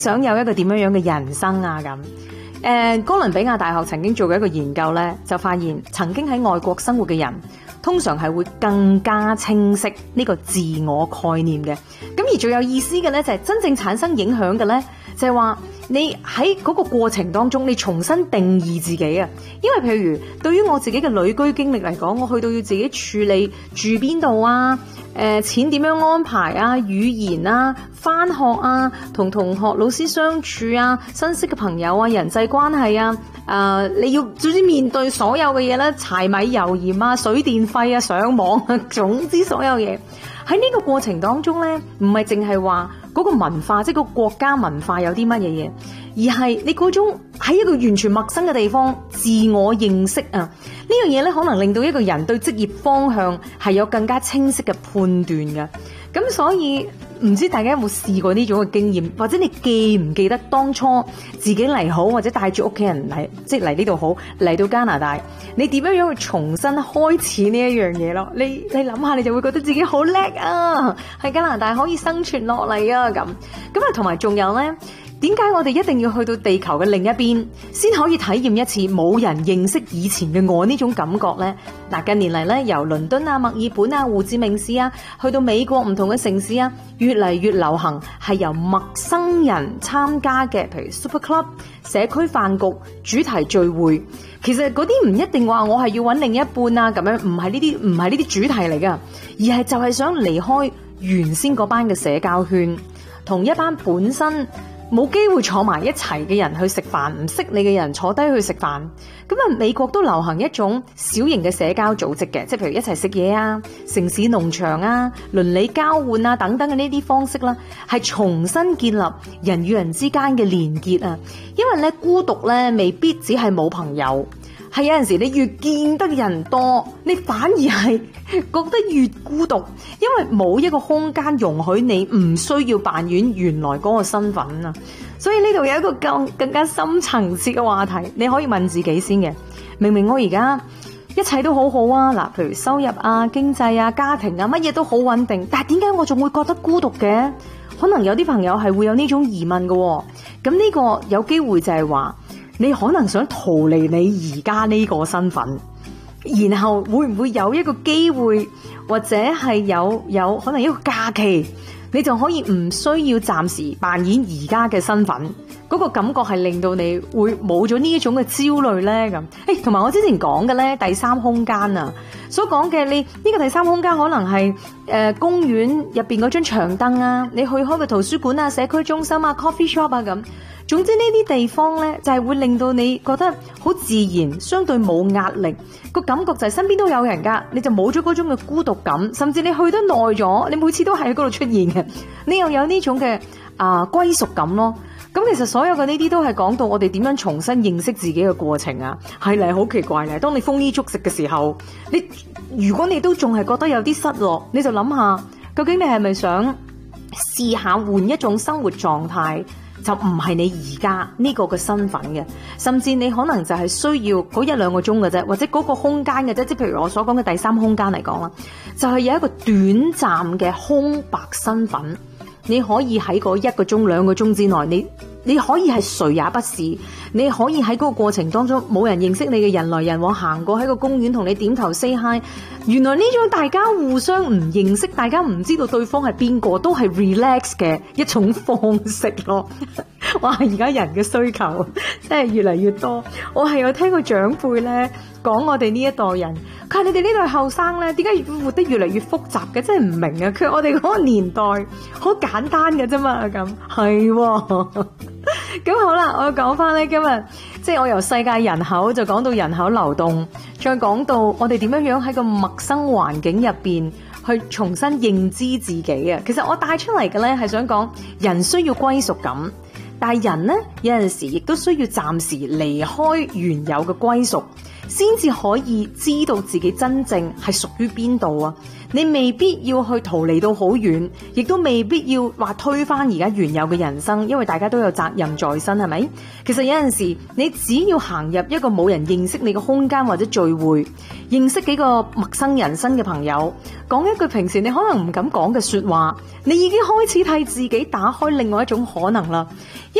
想有一個點樣嘅人生啊咁。哥倫比亞大學曾經做過一個研究咧，就發現曾經喺外國生活嘅人，通常係會更加清晰呢個自我概念嘅。咁而最有意思嘅咧，就係真正產生影響嘅咧，就係話你喺嗰個過程當中，你重新定義自己啊。因為譬如對於我自己嘅旅居經歷嚟講，我去到要自己處理住邊度啊，錢點樣安排啊，語言啊，返學啊，同同學老師相處啊，新識嘅朋友啊，人際關係啊，你要總之面對所有嘅嘢咧，柴米油鹽啊，水電費啊，上網啊，總之所有嘢喺呢個過程當中咧，唔係淨係話嗰個文化，即係個國家文化有啲乜嘢嘢，而係你嗰種喺一個完全陌生嘅地方自我認識啊，呢樣嘢咧可能令到一個人對職業方向係有更加清晰嘅判斷嘅。咁所以唔知大家有冇試過呢種嘅經驗，或者你記唔記得當初自己嚟好，或者帶住屋企人嚟，即係嚟呢度好，嚟到加拿大，你點樣去重新開始呢一樣嘢咯？你諗下，你就會覺得自己好叻啊！喺加拿大可以生存落嚟啊！咁啊，同埋仲有呢，點解我哋一定要去到地球嘅另一邊，先可以體驗一次冇人認識以前嘅我呢種感覺呢？嗱，近年嚟咧，由倫敦啊、墨爾本啊、胡志明市啊，去到美國唔同嘅城市啊，越嚟越流行係由陌生人參加嘅，譬如 Super Club、社區飯局、主題聚會。其實嗰啲唔一定話我係要揾另一半啊，咁樣唔係呢啲主題嚟噶，而係就係想離開原先嗰班嘅社交圈，同一班本身冇機會坐埋一齊嘅人去食飯，唔識你嘅人坐低去食飯。咁啊，美國都流行一種小型嘅社交組織嘅，即係譬如一齊食嘢啊、城市農場啊、鄰里交換啊等等嘅呢啲方式啦，係重新建立人與人之間嘅連結啊。因為咧，孤獨咧未必只係冇朋友，係有陣時你越見得人多，你反而係覺得越孤獨，因為冇一個空間容許你唔需要扮演原來嗰個身份啊。所以呢度有一個更加深層次嘅話題，你可以問自己先嘅。明明我而家一切都好好啊，嗱，譬如收入啊、經濟啊、家庭啊，乜嘢都好穩定，但係點解我仲會覺得孤獨嘅？可能有啲朋友係會有呢種疑問嘅喎。咁呢個有機會就係話，你可能想逃離你而家呢個身份，然後會唔會有一個機會，或者係有可能一個假期，你就可以唔需要暫時扮演而家嘅身份，嗰個感覺係令到你會冇咗呢一種嘅焦慮咧咁。同埋我之前講嘅咧，第三空間啊，所講嘅你呢個第三空間可能係公園入邊嗰張長凳啊，你去開個圖書館啊、社區中心啊、coffee shop 啊咁。總之呢啲地方呢，就係會令到你覺得好自然，相對冇壓力，個感覺就係身邊都有人噶，你就冇咗嗰種嘅孤獨感，甚至你去得耐咗，你每次都喺嗰度出現嘅，你又有呢種嘅歸屬感咯。咁其實所有嘅呢啲都係講到我哋點樣重新認識自己嘅過程啊。係嚟好奇怪咧，當你豐衣足食嘅時候，如果你都仲係覺得有啲失落，你就諗下，究竟你係咪想試下換一種生活狀態？就唔係你而家呢個嘅身份嘅，甚至你可能就係需要嗰一兩個鐘嘅啫，或者嗰個空間嘅啫。即係譬如我所講嘅第三空間嚟講啦，就係有一個短暫嘅空白身份，你可以喺嗰一個鐘、兩個鐘之內，你可以係誰也不是，你可以喺嗰個過程當中冇人認識你嘅人來人往行過喺個公園同你點頭 say hi， 原來呢種大家互相唔認識，大家唔知道對方係邊個，都係 relax 嘅一種方式咯。哇！而家人嘅需求真係越嚟越多。我係有聽過長輩咧講我哋呢一代人，佢話你哋呢代後生咧點解活得越嚟越複雜嘅，真係唔明啊！佢話我哋嗰個年代好簡單嘅啫嘛，咁係喎。咁好啦，我講翻咧今日，即係我由世界人口就講到人口流動，再講到我哋點樣喺個陌生環境入邊去重新認知自己啊。其實我帶出嚟嘅咧係想講，人需要歸屬感，但係人呢，有陣時亦都需要暫時離開原有嘅歸屬，先至可以知道自己真正係屬於邊度啊。 你未必要去逃離到好遠，亦都未必要話推翻而家原有嘅人生，因為大家都有責任在身，係咪？其實有陣時你只要行入一個冇人認識你嘅空間或者聚會，認識幾個陌生人新嘅朋友，講一句平時你可能唔敢講嘅說話，你已經開始替自己打開另外一種可能啦。